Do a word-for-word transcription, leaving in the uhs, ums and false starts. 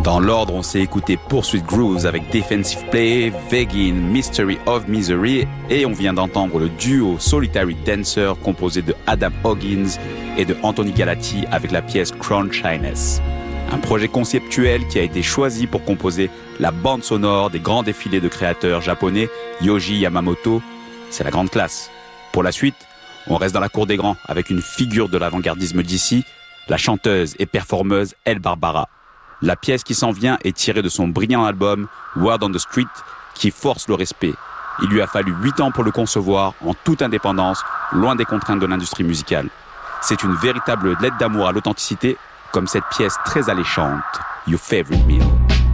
Dans l'ordre, on s'est écouté Pursuit Grooves avec Defensive Play, Veggin, Mystery of Misery et on vient d'entendre le duo Solitary Dancer composé de Adam Hoggins et de Anthony Galati avec la pièce Crown Shyness. Un projet conceptuel qui a été choisi pour composer la bande sonore des grands défilés de créateurs japonais Yohji Yamamoto. C'est la grande classe. Pour la suite, on reste dans la cour des grands avec une figure de l'avant-gardisme d'ici, la chanteuse et performeuse Elle Barbara. La pièce qui s'en vient est tirée de son brillant album Word on the Street qui force le respect. Il lui a fallu huit ans pour le concevoir en toute indépendance, loin des contraintes de l'industrie musicale. C'est une véritable lettre d'amour à l'authenticité, comme cette pièce très alléchante, Your Favorite Meal.